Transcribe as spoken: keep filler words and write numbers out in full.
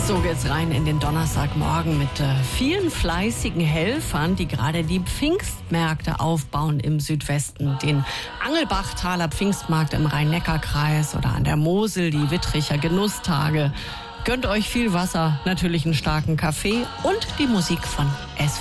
So geht's rein in den Donnerstagmorgen mit äh, vielen fleißigen Helfern, die gerade die Pfingstmärkte aufbauen im Südwesten. Den Angelbachtaler Pfingstmarkt im Rhein-Neckar-Kreis oder an der Mosel, die Wittricher Genusstage. Gönnt euch viel Wasser, natürlich einen starken Kaffee und die Musik von S